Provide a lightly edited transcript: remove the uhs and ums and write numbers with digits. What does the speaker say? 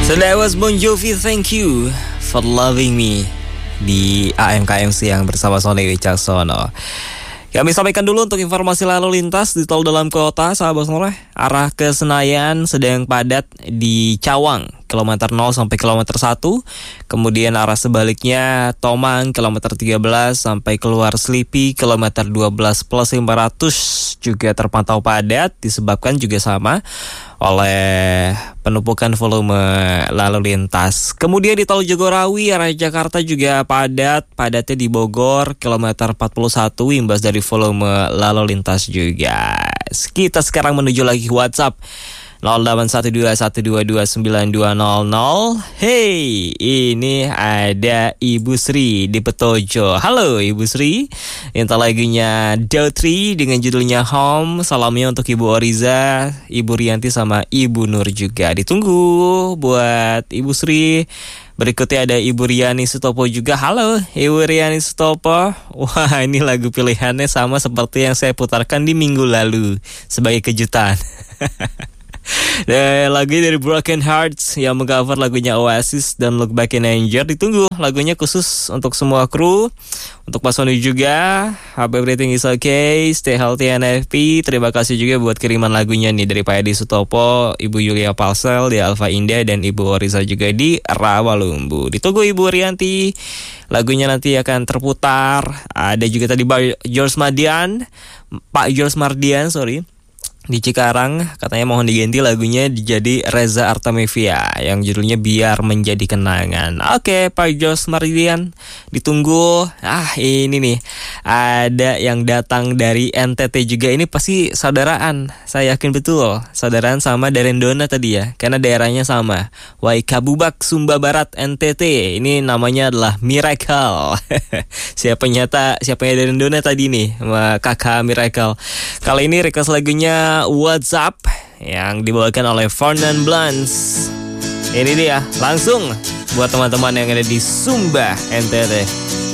So that was Bon Jovi, Thank You for Loving Me di AMKM Siang bersama Sony Wicaksono. Kami sampaikan dulu untuk informasi lalu lintas di tol dalam kota, sahabat Soleh. Arah ke Senayan sedang padat di Cawang, kilometer 0 sampai kilometer 1. Kemudian arah sebaliknya Tomang, kilometer 13 sampai keluar Selipi, kilometer 12 plus 500 juga terpantau padat, disebabkan juga sama oleh penumpukan volume lalu lintas. Kemudian di tol Jagorawi arah Jakarta juga padatnya di Bogor kilometer 41 imbas dari volume lalu lintas juga. Kita sekarang menuju lagi WhatsApp 081212292200. Hey, ini ada Ibu Sri di Petojo. Halo Ibu Sri. Minta lagunya Dautri dengan judulnya Home. Salamnya untuk Ibu Oriza, Ibu Rianti sama Ibu Nur juga. Ditunggu buat Ibu Sri. Berikutnya ada Ibu Riani Sutopo juga. Halo Ibu Riani Sutopo. Wah, ini lagu pilihannya sama seperti yang saya putarkan di minggu lalu sebagai kejutan. Lagu dari Broken Hearts yang mengcover lagunya Oasis dan Look Back in Anger. Ditunggu lagunya khusus untuk semua kru, untuk Pak Sony juga. Hope everything is okay, stay healthy and happy. Terima kasih juga buat kiriman lagunya nih dari Pak Edi Sutopo, Ibu Yulia Palsel di Alfa Indah, dan Ibu Oriza juga di Rawalumbu. Ditunggu Ibu Rianti, lagunya nanti akan terputar. Ada juga tadi George Mardian di Cikarang, katanya mohon diganti lagunya jadi Reza Artamevia yang judulnya Biar Menjadi Kenangan. Oke, Pak Jos Mardian, ditunggu. Ini nih, ada yang datang dari NTT juga. Ini pasti saudaraan, saya yakin betul. Saudaraan sama Darendona tadi ya, karena daerahnya sama. Waikabubak, Sumba Barat, NTT. Ini namanya adalah Miracle. Siapanya Darendona tadi nih, sama kakak Miracle. Kali ini request lagunya WhatsApp yang dibawakan oleh Fernand Blans. Ini dia, langsung buat teman-teman yang ada di Sumba, NTT.